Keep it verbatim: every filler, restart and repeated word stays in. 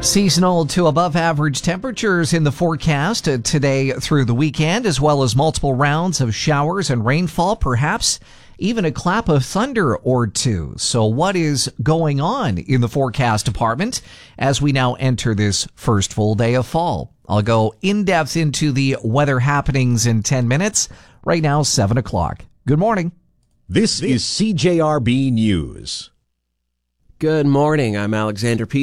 Seasonal to above average temperatures in the forecast uh, today through the weekend, as well as multiple rounds of showers and rainfall, perhaps even a clap of thunder or two. So what is going on in the forecast department as we now enter this first full day of fall? I'll go in depth into the weather happenings in ten minutes. Right now, seven o'clock. Good morning. This is C J R B News. Good morning. I'm Alexander P.